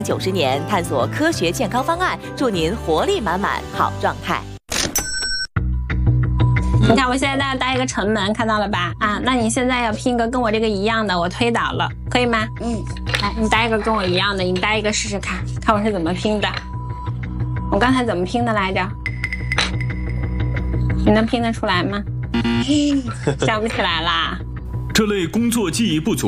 90年，探索科学健康方案，祝您活力满满，好状态。 你看，我现在搭一个城门，看到了吧？啊，那你现在要拼一个跟我这个一样的，我推倒了，可以吗？来，你搭一个跟我一样的，你搭一个试试看，看我是怎么拼的。我刚才怎么拼的来着？你能拼得出来吗？想不起来啦。 这类工作记忆不足